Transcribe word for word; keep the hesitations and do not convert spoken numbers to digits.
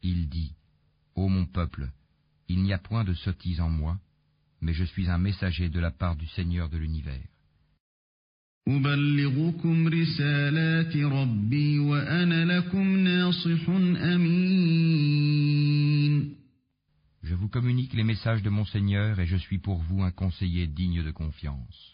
Il dit, Ô mon peuple, il n'y a point de sottise en moi, mais je suis un messager de la part du Seigneur de l'univers. أبلغكم رسالات ربي وأنا لكم ناصح أمين. Je vous communique les messages de mon Seigneur et je suis pour vous un conseiller digne de confiance.